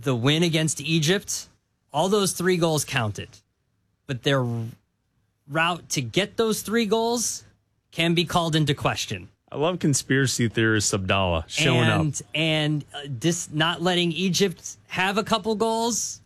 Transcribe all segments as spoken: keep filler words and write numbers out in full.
the win against Egypt, all those three goals counted. But their route to get those three goals can be called into question. I love conspiracy theorist Abdallah showing and, up. And uh, this not letting Egypt have a couple goals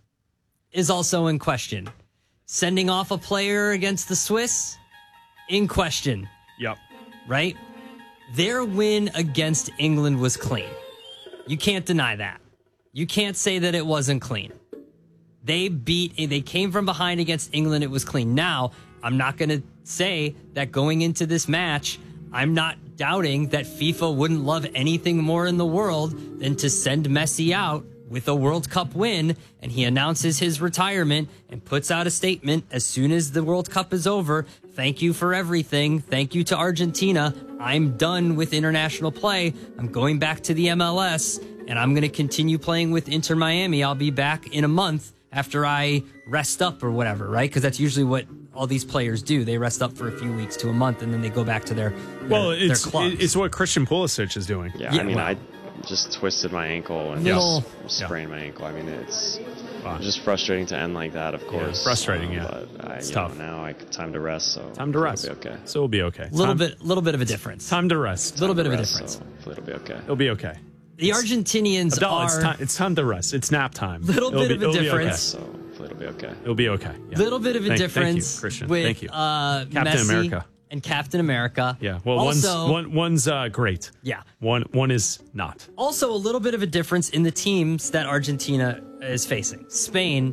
is also in question. Sending off a player against the Swiss, in question. Yep. Right? Their win against England was clean. You can't deny that. You can't say that it wasn't clean. They beat, they came from behind against England. It was clean. Now, I'm not going to say that going into this match, I'm not doubting that FIFA wouldn't love anything more in the world than to send Messi out with a World Cup win, and he announces his retirement and puts out a statement as soon as the World Cup is over. Thank you for everything. Thank you to Argentina. I'm done with international play. I'm going back to the M L S, and I'm going to continue playing with Inter Miami. I'll be back in a month after I rest up or whatever, right? Because that's usually what all these players do. They rest up for a few weeks to a month, and then they go back to their, their well, it's their clubs. it's what Christian Pulisic is doing. Yeah, Yeah, I mean, well- I just twisted my ankle and Little- just sprained my ankle. I mean, it's Wow. just frustrating to end like that, of course. frustrating, yeah. But I, It's you tough. know, now I time to rest. So Time to rest. It'll be okay. So it'll be okay. little time, bit, little bit of a difference. Time to rest. little bit of a Rest, difference. So hopefully it'll be okay. It'll be okay. The Argentinians Abdallah, are it's time, it's time to rest. It's nap time. Little It'll bit be- of a it'll be okay. difference. So hopefully it'll be okay. It'll be okay. Yeah. little bit of a Thank- difference Thank you, Christian. with Thank you. Uh, Captain Messi America. and Captain America. Yeah. Well, also, one's one, one's uh, great. yeah. One one is not. Also, a little bit of a difference in the teams that Argentina is facing. Spain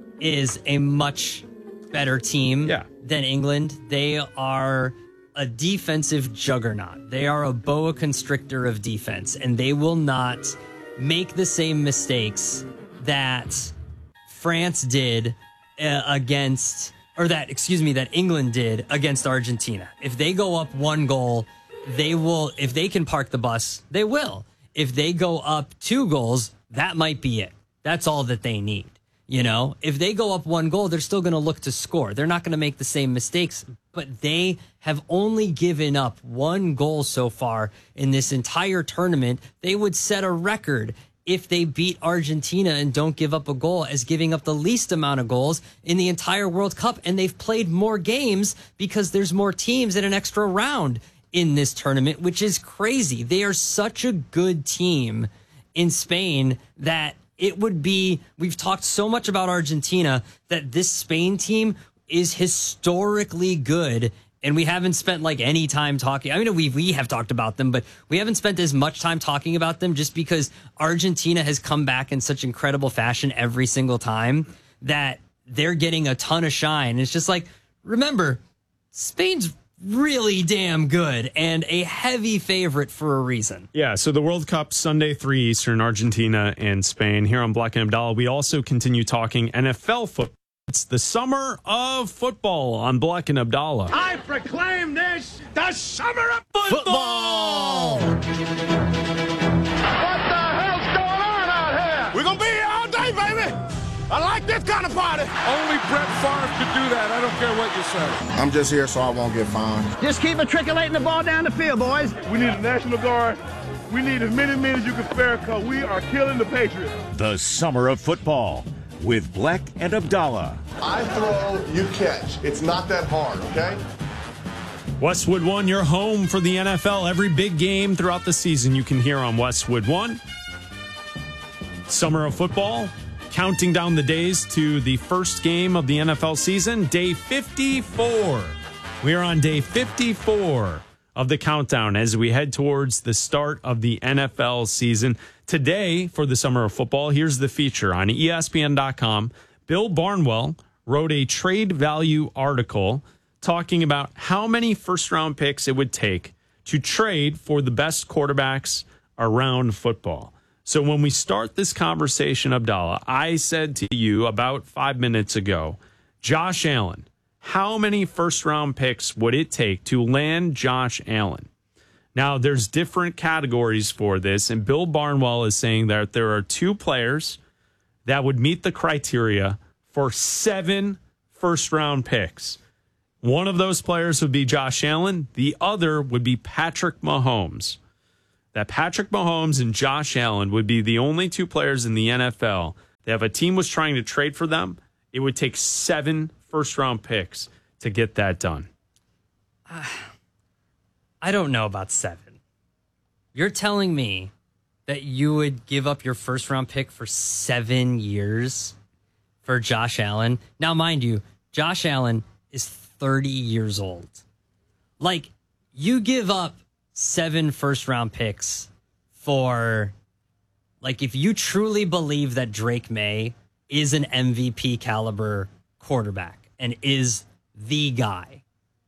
is a much better team Yeah. than England. They are a defensive juggernaut. They are a boa constrictor of defense, and they will not make the same mistakes that France did uh, against, or that, excuse me, that England did against Argentina. If they go up one goal, they will, if they can park the bus, they will. If they go up two goals, that might be it. That's all that they need. You know, if they go up one goal, they're still going to look to score. They're not going to make the same mistakes, but they have only given up one goal so far in this entire tournament. They would set a record if they beat Argentina and don't give up a goal as giving up the least amount of goals in the entire World Cup. And they've played more games because there's more teams in an extra round in this tournament, which is crazy. They are such a good team in Spain that it would be, we've talked so much about Argentina that this Spain team is historically good. And we haven't spent like any time talking. I mean, we we have talked about them, but we haven't spent as much time talking about them just because Argentina has come back in such incredible fashion every single time that they're getting a ton of shine. It's just like, remember, Spain's really damn good and a heavy favorite for a reason. Yeah, so the World Cup Sunday, three Eastern, Argentina and Spain. Here on Black and Abdallah, we also continue talking N F L football. It's the summer of football on Black and Abdallah. I proclaim this the summer of Football! What the hell's going on out here? We're gonna be here all day, baby. I like this kind of party. Only Brett Favre could do that. I don't care what you say. I'm just here so I won't get fined. Just keep matriculating the ball down the field, boys. We need a National Guard. We need as many men as you can spare because we are killing the Patriots. The Summer of Football with Black and Abdallah. I throw, you catch. It's not that hard, okay? Westwood One, your home for the N F L. Every big game throughout the season you can hear on Westwood One. Summer of football, counting down the days to the first game of the N F L season, day fifty-four. We are on day fifty-four of the countdown as we head towards the start of the N F L season. Today, for the Summer of Football, here's the feature on E S P N dot com. Bill Barnwell wrote a trade value article talking about how many first-round picks it would take to trade for the best quarterbacks around football. So when we start this conversation, Abdallah, I said to you about five minutes ago, Josh Allen, how many first-round picks would it take to land Josh Allen? Now, there's different categories for this, and Bill Barnwell is saying that there are two players that would meet the criteria for seven first-round picks. One of those players would be Josh Allen. The other would be Patrick Mahomes. That Patrick Mahomes and Josh Allen would be the only two players in the N F L that if a team was trying to trade for them, it would take seven first-round picks to get that done. Uh, I don't know about seven. You're telling me that you would give up your first-round pick for seven years for Josh Allen? Now, mind you, Josh Allen is thirty years old. Like, you give up seven first-round picks for, like, if you truly believe that Drake May is an M V P caliber quarterback and is the guy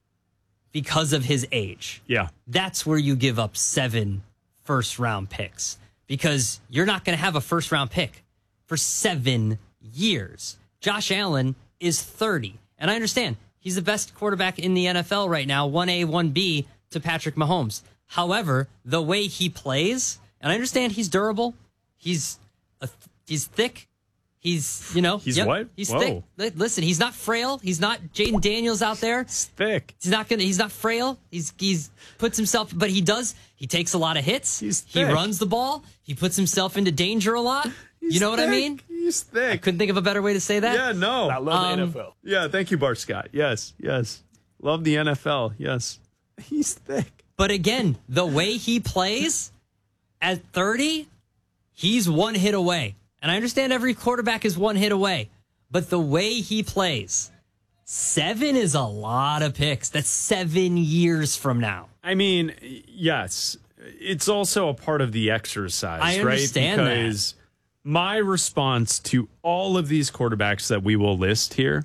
because of his age. Yeah. That's where you give up seven first round picks, because you're not going to have a first round pick for seven years. Josh Allen is thirty. And I understand he's the best quarterback in the N F L right now, one A, one B to Patrick Mahomes. However, the way he plays, and I understand he's durable, he's a, he's thick, he's, you know, he's yep, what? He's Whoa. thick. Listen, he's not frail. He's not Jaden Daniels out there. He's thick. He's not gonna. He's not frail. He's he's puts himself, but he does. He takes a lot of hits. He's he thick. runs the ball. He puts himself into danger a lot. He's you know what I thick. mean? He's thick. I couldn't think of a better way to say that. Yeah, no. I love Um, the N F L. Yeah, thank you, Bart Scott. Yes, yes. Love the N F L. Yes. He's thick. But again, the way he plays at thirty, he's one hit away. And I understand every quarterback is one hit away. But the way he plays, seven is a lot of picks. That's seven years from now. I mean, yes. It's also a part of the exercise, I right? understand that. Because my response to all of these quarterbacks that we will list here,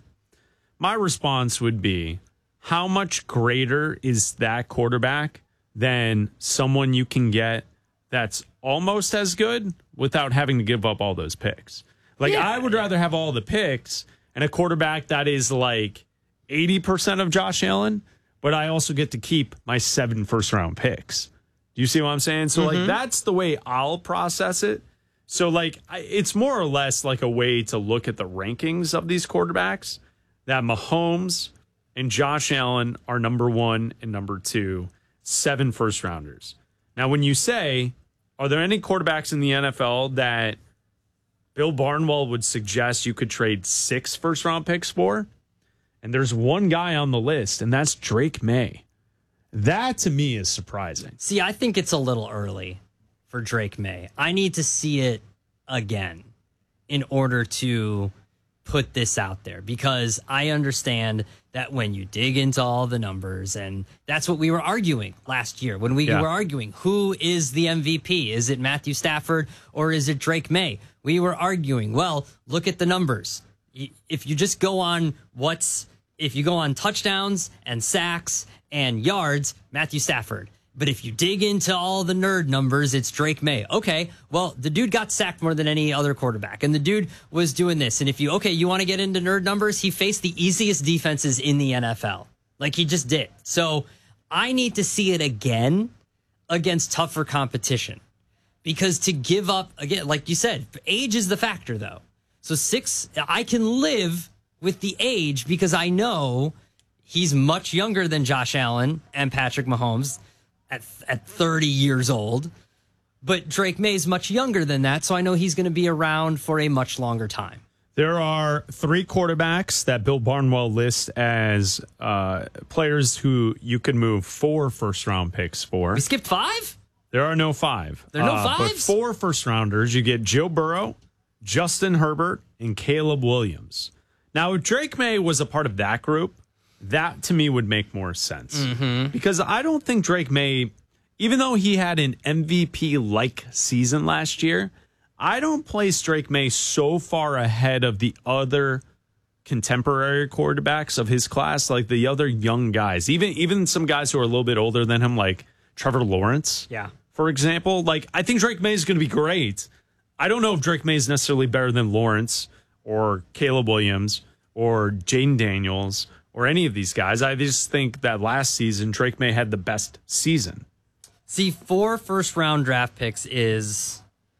my response would be, how much greater is that quarterback than someone you can get that's almost as good without having to give up all those picks? Like, Yeah. I would rather have all the picks and a quarterback that is like eighty percent of Josh Allen, but I also get to keep my seven first round picks. Do you see what I'm saying? So, Mm-hmm. like, that's the way I'll process it. So, like, I, it's more or less like a way to look at the rankings of these quarterbacks, that Mahomes and Josh Allen are number one and number two, seven first rounders. Now, when you say, are there any quarterbacks in the N F L that Bill Barnwell would suggest you could trade six first round picks for? And there's one guy on the list, and that's Drake May. That to me is surprising. See, I think it's a little early for Drake May. I need to see it again in order to put this out there, because I understand that when you dig into all the numbers, and that's what we were arguing last year when we Yeah. were arguing, who is the M V P? Is it Matthew Stafford or is it Drake May? We were arguing, well, look at the numbers. If you just go on what's, if you go on touchdowns and sacks and yards, Matthew Stafford. But if you dig into all the nerd numbers, it's Drake May. Okay, well, the dude got sacked more than any other quarterback, and the dude was doing this. And if you, okay, you want to get into nerd numbers, he faced the easiest defenses in the N F L. Like, he just did. So I need to see it again against tougher competition. Because to give up, again, like you said, age is the factor, though. So six, I can live with the age because I know he's much younger than Josh Allen and Patrick Mahomes at at thirty years old. But Drake May is much younger than that, so I know he's going to be around for a much longer time. There are three quarterbacks that Bill Barnwell lists as uh, players who you could move four first-round picks for. We skipped five? There are no five. There are no uh, But fives? four first-rounders. You get Joe Burrow, Justin Herbert, and Caleb Williams. Now, if Drake May was a part of that group, that to me would make more sense. Mm-hmm. Because I don't think Drake May, even though he had an M V P-like season last year, I don't place Drake May so far ahead of the other contemporary quarterbacks of his class, like the other young guys, even even some guys who are a little bit older than him, like Trevor Lawrence, Yeah. for example. Like, I think Drake May is going to be great. I don't know if Drake May is necessarily better than Lawrence or Caleb Williams or Jaden Daniels or any of these guys. I just think that last season, Drake May had the best season. See, four first round draft picks is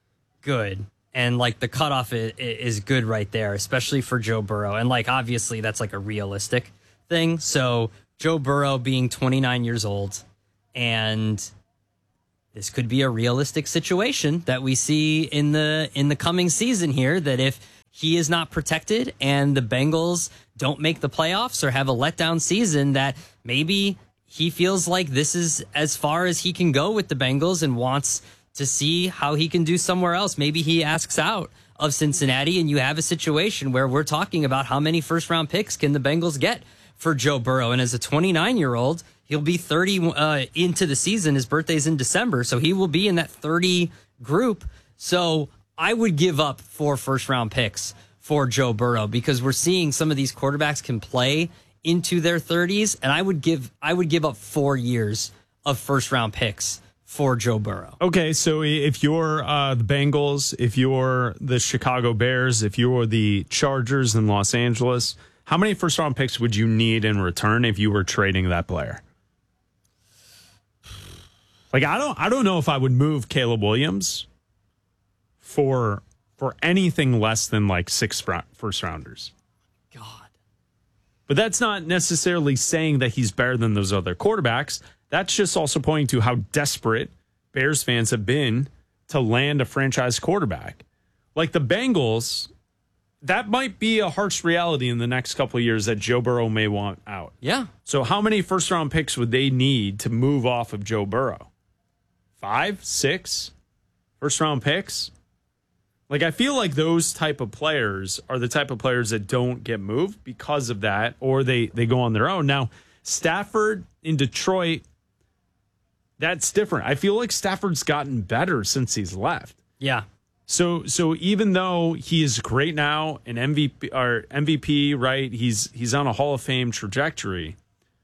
good. And like the cutoff is, is good right there, especially for Joe Burrow. And like, obviously that's like a realistic thing. So Joe Burrow being twenty-nine years old, and this could be a realistic situation that we see in the, in the coming season here, that if he is not protected and the Bengals don't make the playoffs or have a letdown season, that maybe he feels like this is as far as he can go with the Bengals and wants to see how he can do somewhere else. Maybe he asks out of Cincinnati, and you have a situation where we're talking about how many first round picks can the Bengals get for Joe Burrow. And as a twenty-nine year old, he'll be thirty uh, into the season. His birthday's in December, so he will be in that thirty group. So I would give up four first round picks for Joe Burrow, because we're seeing some of these quarterbacks can play into their thirties, and I would give I would give up four years of first round picks for Joe Burrow. Okay, so if you're uh, the Bengals, if you're the Chicago Bears, if you're the Chargers in Los Angeles, how many first round picks would you need in return if you were trading that player? Like, I don't I don't know if I would move Caleb Williams for for anything less than like six first rounders. God. But that's not necessarily saying that he's better than those other quarterbacks. That's just also pointing to how desperate Bears fans have been to land a franchise quarterback. Like the Bengals, that might be a harsh reality in the next couple of years that Joe Burrow may want out. Yeah. So how many first round picks would they need to move off of Joe Burrow? Five, six first round picks? Like, I feel like those type of players are the type of players that don't get moved because of that, or they, they go on their own. Now, Stafford in Detroit, that's different. I feel like Stafford's gotten better since he's left. Yeah. So so even though he is great now, an M V P or M V P, right? He's he's on a Hall of Fame trajectory.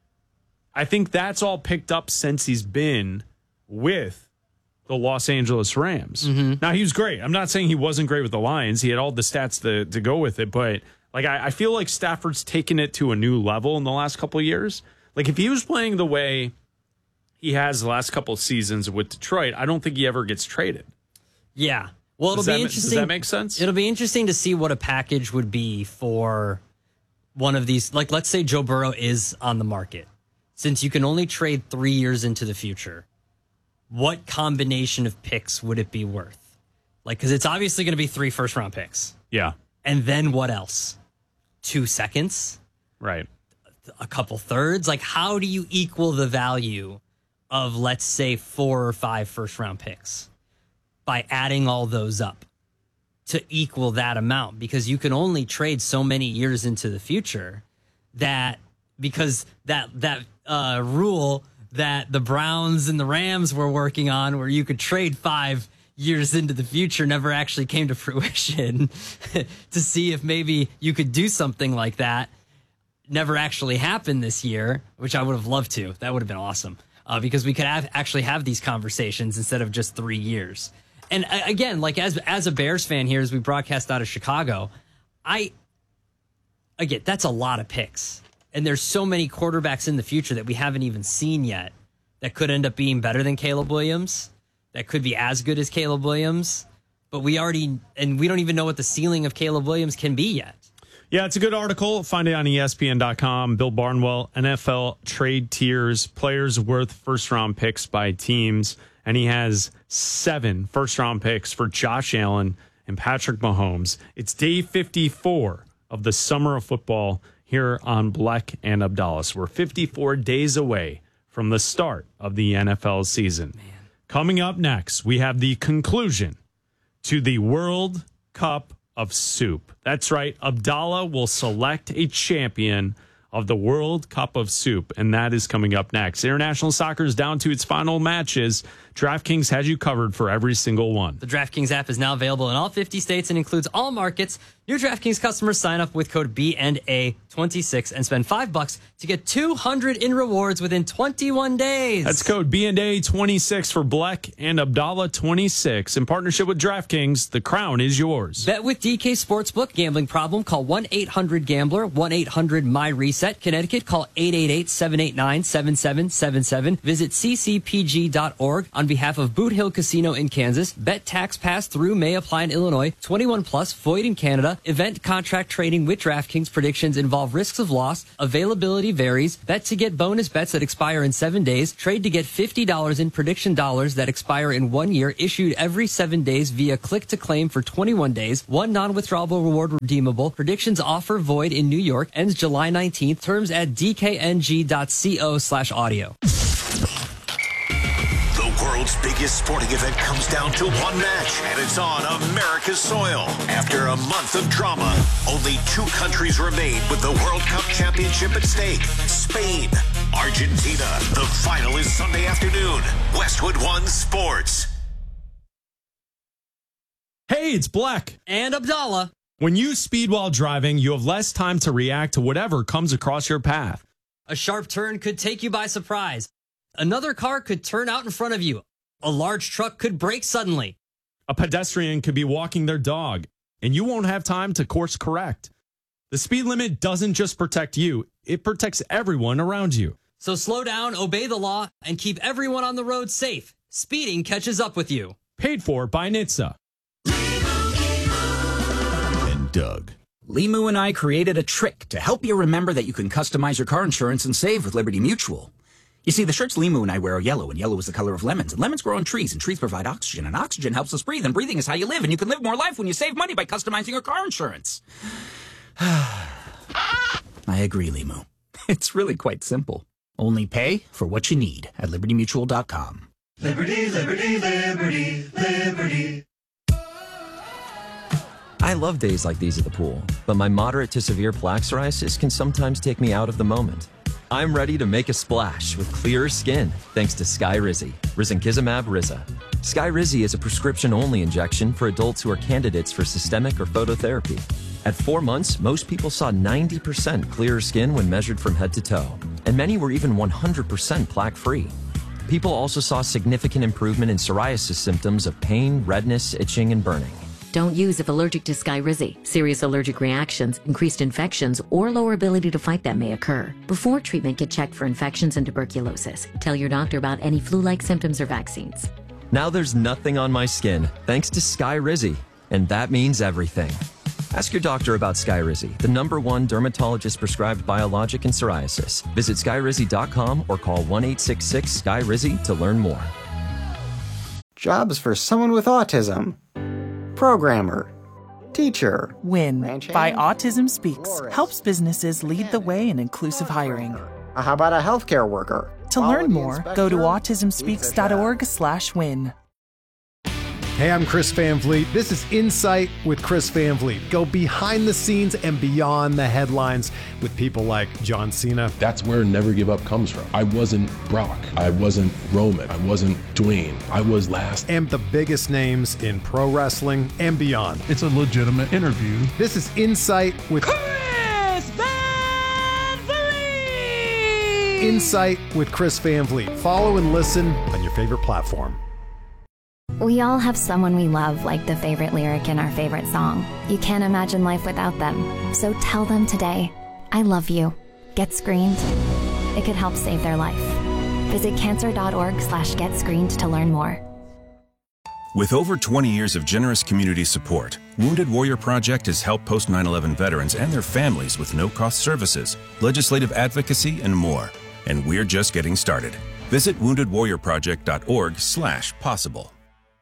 I think that's all picked up since he's been with the Los Angeles Rams. Mm-hmm. Now, he was great. I'm not saying he wasn't great with the Lions. He had all the stats to, to go with it. But like I, I feel like Stafford's taken it to a new level in the last couple of years. Like, if he was playing the way he has the last couple of seasons with Detroit, I don't think he ever gets traded. Yeah. Well, it'll does be that, interesting. Does that make sense? It'll be interesting to see what a package would be for one of these. Like, let's say Joe Burrow is on the market. Since you can only trade three years into the future, what combination of picks would it be worth? Like, because it's obviously going to be three first round picks. Yeah. And then what else? Two seconds? Right. A couple thirds? Like, how do you equal the value of, let's say, four or five first round picks by adding all those up to equal that amount? Because you can only trade so many years into the future, that because that that uh, rule that the Browns and the Rams were working on, where you could trade five years into the future, never actually came to fruition. To see if maybe you could do something like that never actually happened this year, which I would have loved to. That would have been awesome, uh, because we could have actually have these conversations instead of just three years. And uh, again, like as as a Bears fan here, as we broadcast out of Chicago, I again, that's a lot of picks. And there's so many quarterbacks in the future that we haven't even seen yet that could end up being better than Caleb Williams, that could be as good as Caleb Williams. But we already, and we don't even know what the ceiling of Caleb Williams can be yet. Yeah, it's a good article. Find it on E S P N dot com. Bill Barnwell, N F L trade tiers, players worth first round picks by teams. And he has seven first round picks for Josh Allen and Patrick Mahomes. It's day fifty-four of the summer of football here on Bleck and Abdallas. We're fifty-four days away from the start of the N F L season. Man. Coming up next, we have the conclusion to the World Cup of Soup. That's right. Abdallah will select a champion of the World Cup of Soup, and that is coming up next. International soccer is down to its final matches. DraftKings has you covered for every single one. The DraftKings app is now available in all fifty states and includes all markets. New DraftKings customers sign up with code B and A twenty-six and spend five bucks to get two hundred in rewards within twenty-one days. That's code B and A twenty-six for Bleck and Abdallah twenty-six. In partnership with DraftKings, the crown is yours. Bet with D K Sportsbook. Gambling problem? Call one eight hundred gambler, one eight hundred my reset. Connecticut, call eight eight eight, seven eight nine, seven seven seven seven. Visit c c p g dot org. On behalf of Boot Hill Casino in Kansas, bet tax pass through may apply in Illinois. twenty-one plus, void in Canada. Event contract trading with DraftKings predictions involve risks of loss. Availability varies. Bet to get bonus bets that expire in seven days. Trade to get fifty dollars in prediction dollars that expire in one year. Issued every seven days via click to claim for twenty-one days. One non-withdrawable reward redeemable. Predictions offer void in New York. Ends July nineteenth. Terms at dkng.co slash audio. The world's biggest sporting event comes down to one match, and it's on America's soil. After a month of drama, only two countries remain with the World Cup championship at stake. Spain, Argentina. The final is Sunday afternoon. Westwood One Sports. Hey, it's Black. And Abdallah. When you speed while driving, you have less time to react to whatever comes across your path. A sharp turn could take you by surprise. Another car could turn out in front of you. A large truck could brake suddenly. A pedestrian could be walking their dog, and you won't have time to course correct. The speed limit doesn't just protect you, it protects everyone around you. So slow down, obey the law, and keep everyone on the road safe. Speeding catches up with you. Paid for by N H T S A. And Doug. Limu and I created a trick to help you remember that you can customize your car insurance and save with Liberty Mutual. You see, the shirts Limu and I wear are yellow, and yellow is the color of lemons. And lemons grow on trees, and trees provide oxygen, and oxygen helps us breathe, and breathing is how you live, and you can live more life when you save money by customizing your car insurance. I agree, Limu. It's really quite simple. Only pay for what you need at liberty mutual dot com. Liberty, liberty, liberty, liberty. I love days like these at the pool, but my moderate to severe plaque psoriasis can sometimes take me out of the moment. I'm ready to make a splash with clearer skin thanks to Skyrizi, Risankizumab Riza. Skyrizi is a prescription-only injection for adults who are candidates for systemic or phototherapy. At four months, most people saw ninety percent clearer skin when measured from head to toe, and many were even one hundred percent plaque-free. People also saw significant improvement in psoriasis symptoms of pain, redness, itching, and burning. Don't use if allergic to Skyrizi. Serious allergic reactions, increased infections, or lower ability to fight them may occur. Before treatment, get checked for infections and tuberculosis. Tell your doctor about any flu-like symptoms or vaccines. Now there's nothing on my skin, thanks to Skyrizi, and that means everything. Ask your doctor about Skyrizi, the number one dermatologist-prescribed biologic in psoriasis. Visit skyrizi dot com or call one eight six six S K Y R I Z I to learn more. Jobs for someone with autism. Programmer. Teacher. WIN by Autism Speaks florist, helps businesses lead the way in inclusive hiring. How about a healthcare worker? To learn more, go to autism speaks dot org slash win. Hey, I'm Chris Van Vliet. This is Insight with Chris Van Vliet. Go behind the scenes and beyond the headlines with people like John Cena. That's where Never Give Up comes from. I wasn't Brock. I wasn't Roman. I wasn't Dwayne. I was last. And the biggest names in pro wrestling and beyond. It's a legitimate interview. This is Insight with Chris Van Vliet. Insight with Chris Van Vliet. Follow and listen on your favorite platform. We all have someone we love, like the favorite lyric in our favorite song. You can't imagine life without them. So tell them today, I love you. Get screened. It could help save their life. Visit cancer dot org slash get screened to learn more. With over twenty years of generous community support, Wounded Warrior Project has helped post nine eleven veterans and their families with no-cost services, legislative advocacy, and more. And we're just getting started. Visit wounded warrior project dot org slash possible.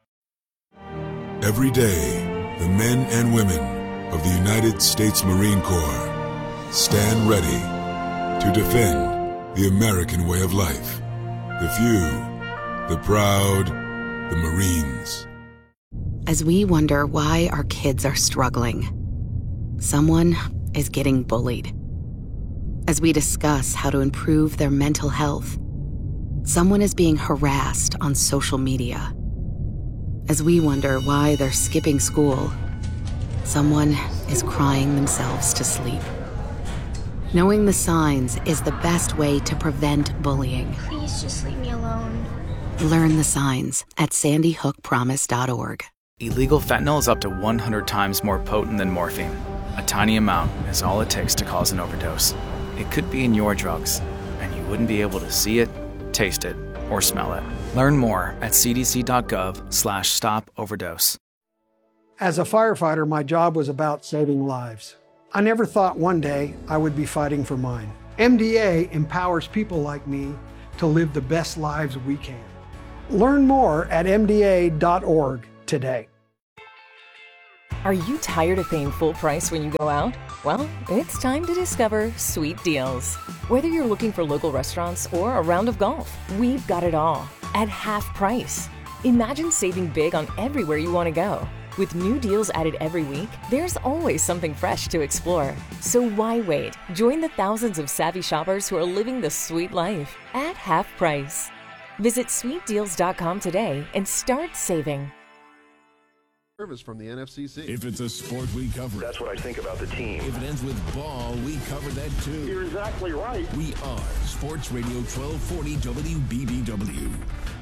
Every day, the men and women of the United States Marine Corps stand ready to defend the American way of life. The few, the proud, the Marines. As we wonder why our kids are struggling, someone is getting bullied. As we discuss how to improve their mental health, someone is being harassed on social media. As we wonder why they're skipping school, someone is crying themselves to sleep. Knowing the signs is the best way to prevent bullying. Please just leave me alone. Learn the signs at sandy hook promise dot org. Illegal fentanyl is up to one hundred times more potent than morphine. A tiny amount is all it takes to cause an overdose. It could be in your drugs, and you wouldn't be able to see it, taste it, or smell it. Learn more at c d c dot gov slash stop overdose. As a firefighter, my job was about saving lives. I never thought one day I would be fighting for mine. M D A empowers people like me to live the best lives we can. Learn more at M D A dot org today. Are you tired of paying full price when you go out? Well, it's time to discover Sweet Deals. Whether you're looking for local restaurants or a round of golf, we've got it all at half price. Imagine saving big on everywhere you want to go. With new deals added every week, there's always something fresh to explore. So why wait? Join the thousands of savvy shoppers who are living the sweet life at half price. Visit sweet deals dot com today and start saving. Service from the N F C C. If it's a sport, we cover it. That's what I think about the team. If it ends with ball, we cover that too. You're exactly right. We are Sports Radio twelve forty W B B W.